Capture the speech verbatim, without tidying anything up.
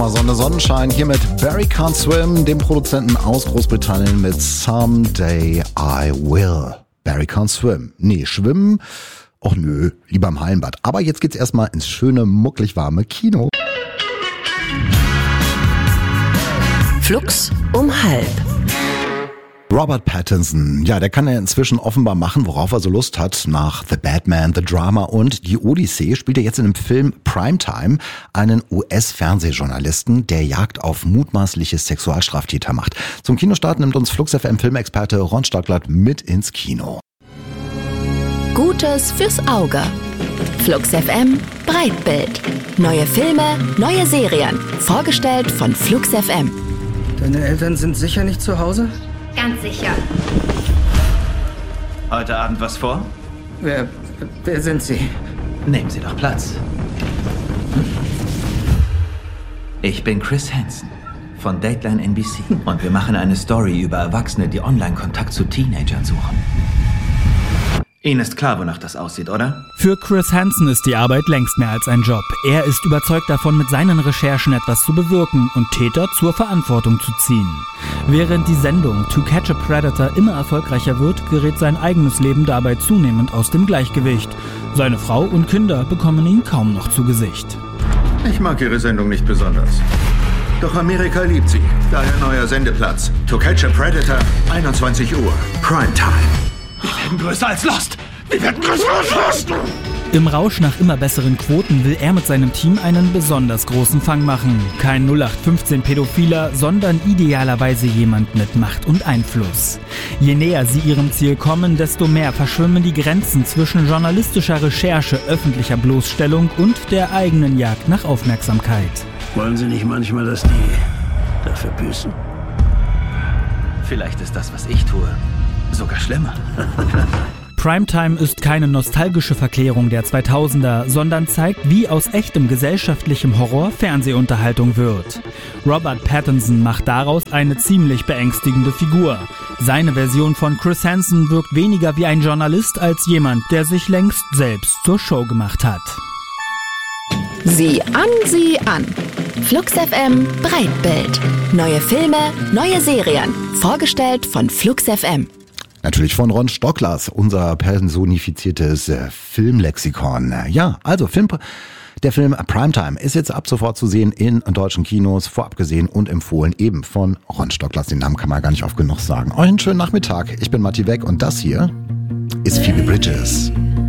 Sonne, Sonnenschein hier mit Barry Can't Swim, dem Produzenten aus Großbritannien mit Someday I Will. Barry Can't Swim. Nee, schwimmen? Och nö, lieber im Hallenbad. Aber jetzt geht's erstmal ins schöne, mucklig warme Kino. Flux um halb. Robert Pattinson, ja, der kann ja inzwischen offenbar machen, worauf er so Lust hat. Nach The Batman, The Drama und Die Odyssee spielt er jetzt in dem Film Primetime einen U S-Fernsehjournalisten, der Jagd auf mutmaßliche Sexualstraftäter macht. Zum Kinostart nimmt uns Flux F M-Filmexperte Ron Stocklatt mit ins Kino. Gutes fürs Auge. Flux F M Breitbild. Neue Filme, neue Serien. Vorgestellt von Flux F M. Deine Eltern sind sicher nicht zu Hause? Ganz sicher. Heute Abend was vor? Wer, wer sind Sie? Nehmen Sie doch Platz. Ich bin Chris Hansen von Dateline N B C und wir machen eine Story über Erwachsene, die Online-Kontakt zu Teenagern suchen. Ihnen ist klar, wonach das aussieht, oder? Für Chris Hansen ist die Arbeit längst mehr als ein Job. Er ist überzeugt davon, mit seinen Recherchen etwas zu bewirken und Täter zur Verantwortung zu ziehen. Während die Sendung To Catch a Predator immer erfolgreicher wird, gerät sein eigenes Leben dabei zunehmend aus dem Gleichgewicht. Seine Frau und Kinder bekommen ihn kaum noch zu Gesicht. Ich mag Ihre Sendung nicht besonders. Doch Amerika liebt sie. Daher neuer Sendeplatz. To Catch a Predator, einundzwanzig Uhr. Primetime. Wir werden größer als Lost! Wir werden größer als Lost! Im Rausch nach immer besseren Quoten will er mit seinem Team einen besonders großen Fang machen. Kein null acht fünfzehn Pädophiler, sondern idealerweise jemand mit Macht und Einfluss. Je näher sie ihrem Ziel kommen, desto mehr verschwimmen die Grenzen zwischen journalistischer Recherche, öffentlicher Bloßstellung und der eigenen Jagd nach Aufmerksamkeit. Wollen Sie nicht manchmal, dass die dafür büßen? Vielleicht ist das, was ich tue, sogar schlimmer. Primetime ist keine nostalgische Verklärung der zweitausender, sondern zeigt, wie aus echtem gesellschaftlichem Horror Fernsehunterhaltung wird. Robert Pattinson macht daraus eine ziemlich beängstigende Figur. Seine Version von Chris Hansen wirkt weniger wie ein Journalist als jemand, der sich längst selbst zur Show gemacht hat. Sieh an, sieh an. Flux F M Breitbild. Neue Filme, neue Serien. Vorgestellt von Flux F M. Natürlich von Ron Stocklatt, unser personifiziertes äh, Filmlexikon. Ja, also Film, der Film Primetime ist jetzt ab sofort zu sehen in deutschen Kinos, vorab gesehen und empfohlen eben von Ron Stocklatt. Den Namen kann man gar nicht oft genug sagen. Euch einen schönen Nachmittag. Ich bin Matti Weck und das hier ist Phoebe Bridgers.